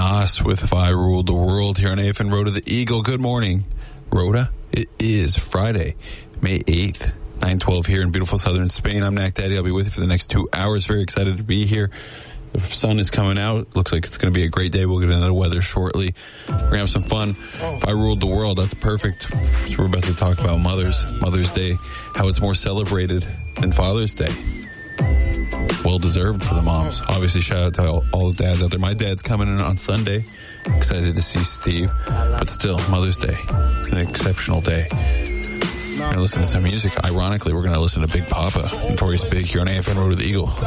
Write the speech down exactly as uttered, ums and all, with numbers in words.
Nas with If I Ruled the World here on A F N Road to the Eagle. Good morning, Rhoda. It is Friday, May eighth, nine twelve here in beautiful southern Spain. I'm Knack Daddy. I'll be with you for the next two hours. Very excited to be here. The sun is coming out. Looks like it's going to be a great day. We'll get into the weather shortly. We're going to have some fun. If I ruled the world, that's perfect. So we're about to talk about Mother's, Mother's Day, how it's more celebrated than Father's Day. Well deserved for the moms. Obviously, shout out to all, all the dads out there. My dad's coming in on Sunday. Excited to see Steve. But still, Mother's Day, an exceptional day. We're going to listen to some music. Ironically, we're going to listen to Big Papa, Notorious Big, here on A F N Road to the Eagle.